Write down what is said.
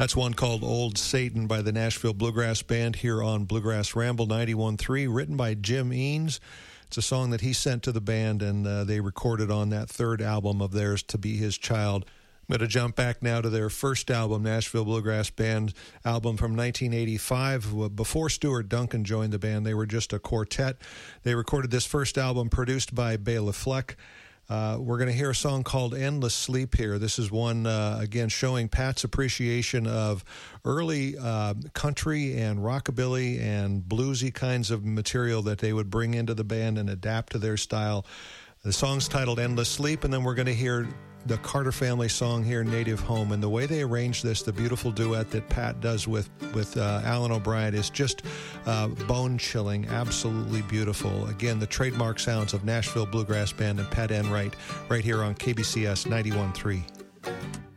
That's one called Old Satan by the Nashville Bluegrass Band here on Bluegrass Ramble 91.3, written by Jim Eanes. It's a song that he sent to the band, and they recorded on that third album of theirs, To Be His Child. I'm going to jump back now to their first album, Nashville Bluegrass Band album from 1985. Before Stuart Duncan joined the band, they were just a quartet. They recorded this first album produced by Bela Fleck. We're going to hear a song called Endless Sleep here. This is one, again, showing Pat's appreciation of early country and rockabilly and bluesy kinds of material that they would bring into the band and adapt to their style. The song's titled Endless Sleep, and then we're going to hear the Carter Family song here, Native Home. And the way they arrange this, the beautiful duet that Pat does with Alan O'Brien, is just bone-chilling, absolutely beautiful. Again, the trademark sounds of Nashville Bluegrass Band and Pat Enright right here on KBCS 91.3.